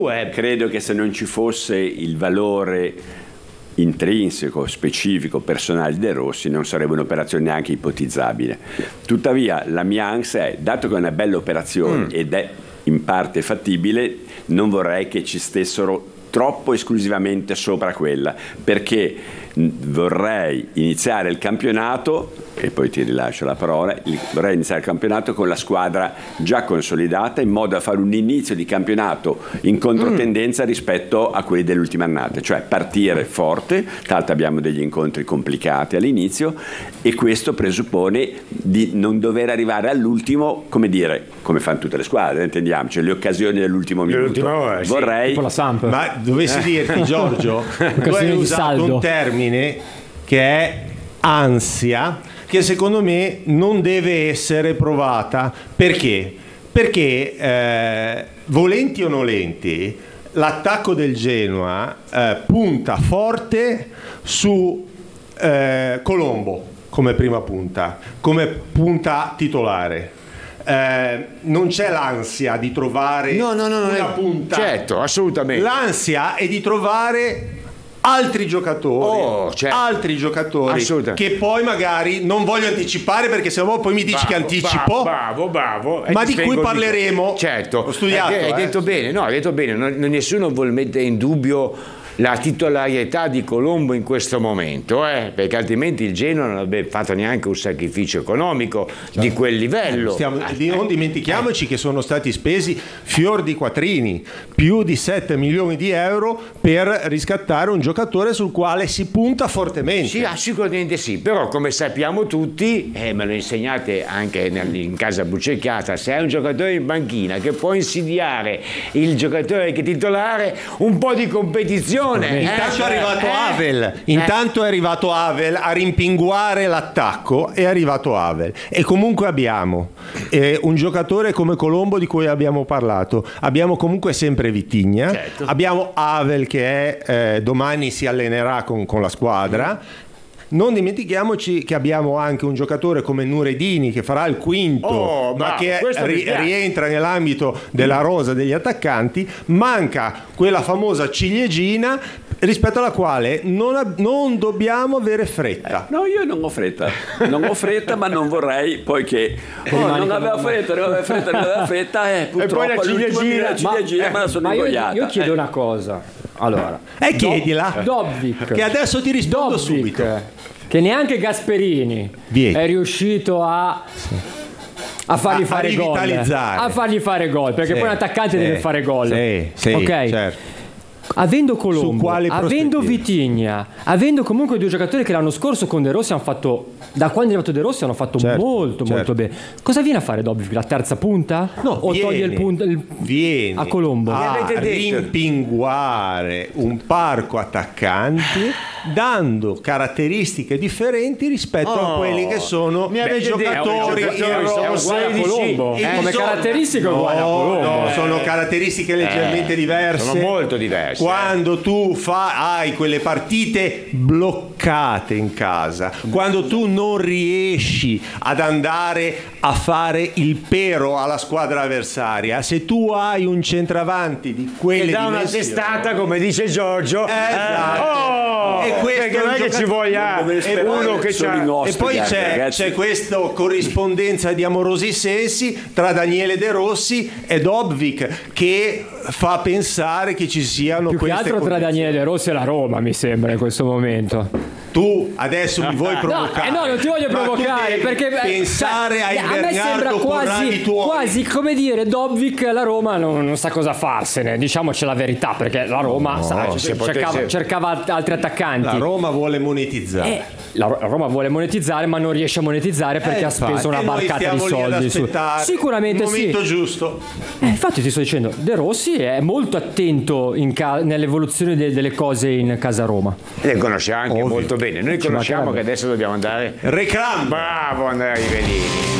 Credo che se non ci fosse il valore intrinseco, specifico, personale di De Rossi, non sarebbe un'operazione neanche ipotizzabile. Tuttavia la mia ansia è, dato che è una bella operazione ed è in parte fattibile, non vorrei che ci stessero troppo esclusivamente sopra quella, perché vorrei iniziare il campionato, e poi ti rilascio la parola, vorrei iniziare il campionato con la squadra già consolidata, in modo da fare un inizio di campionato in controtendenza rispetto a quelli dell'ultima annata, cioè partire forte. Tra l'altro abbiamo degli incontri complicati all'inizio, e questo presuppone di non dover arrivare all'ultimo, come fanno tutte le squadre, intendiamoci, le occasioni dell'ultimo minuto. Ora, vorrei tipo la Samp. Ma dovessi dirti, Giorgio, tu hai usato un termine che è ansia, che secondo me non deve essere provata. Perché? Perché volenti o nolenti l'attacco del Genoa punta forte su Colombo come prima punta, come punta titolare. Non c'è l'ansia di trovare una punta, certo, assolutamente. L'ansia è di trovare altri giocatori, altri giocatori che poi magari non voglio anticipare, perché sennò poi mi dici che anticipo. Bravo. Ma di cui parleremo. Certo, ho studiato. Hai detto bene, hai detto bene. Nessuno vuole mettere in dubbio la titolarietà di Colombo in questo momento, perché altrimenti il Genoa non avrebbe fatto neanche un sacrificio economico di quel livello. Non dimentichiamoci che sono stati spesi fior di quattrini, più di 7 milioni di euro per riscattare un giocatore sul quale si punta fortemente. Sì, sicuramente sì, però come sappiamo tutti, me lo insegnate anche in casa Bucecchiata, se hai un giocatore in banchina che può insidiare il giocatore che è titolare, un po' di competizione. Intanto è arrivato Havel a rimpinguare l'attacco, è arrivato Havel, e comunque abbiamo un giocatore come Colombo di cui abbiamo parlato, abbiamo comunque sempre Vitinha, certo. Abbiamo Havel che domani si allenerà con la squadra. Non dimentichiamoci che abbiamo anche un giocatore come Nuredini che farà il quinto, ma che rientra nell'ambito della rosa degli attaccanti. Manca quella famosa ciliegina rispetto alla quale non dobbiamo avere fretta. No, io non ho fretta, ma non vorrei poi che non aveva fretta, purtroppo e poi la ciliegina me la sono ingoiata. Io chiedo una cosa. Allora, chiedila. Dobvik, che adesso ti rispondo subito. Che neanche Gasperini è riuscito a fargli fare gol. A fargli fare gol, perché poi un attaccante deve fare gol. Sì, ok. Certo. Avendo Colombo, avendo Vitinha, avendo comunque due giocatori che l'anno scorso con De Rossi hanno fatto, da quando è arrivato De Rossi hanno fatto molto bene. Cosa viene a fare Dobvik? La terza punta? No, o toglie il punto a Colombo? A rimpinguare un parco attaccanti dando caratteristiche differenti rispetto a quelli che sono i giocatori in rosa. Colombo. Come caratteristiche uguali a Colombo. No, sono caratteristiche leggermente diverse. Sono molto diverse. Quando tu hai quelle partite bloccate in casa, quando tu non riesci ad andare a fare il pero alla squadra avversaria, se tu hai un centravanti di quelle che dà dimensioni, una testata, come dice Giorgio, e questo non è che ci voglia uno che c'ha. E poi c'è questa corrispondenza di amorosi sensi tra Daniele De Rossi e Dobvik, che fa pensare che ci siano più queste che altro tra Daniele De Rossi e la Roma, mi sembra, in questo momento. Tu adesso mi vuoi provocare? No, non ti voglio provocare, perché pensare ai Bernardo Corradi tuoi. Quasi come dire Dobvik, la Roma non sa cosa farsene, diciamoci la verità, perché la Roma cercava altri attaccanti. La Roma vuole monetizzare. La Roma vuole monetizzare, ma non riesce a monetizzare perché ha speso una barcata di soldi. Sicuramente il momento sì. giusto. Infatti ti sto dicendo, De Rossi è molto attento nell'evoluzione delle cose in casa Roma. Le conosciamo anche molto bene. Noi conosciamo che adesso dobbiamo andare. Reclam. Bravo Andrea Rivelini.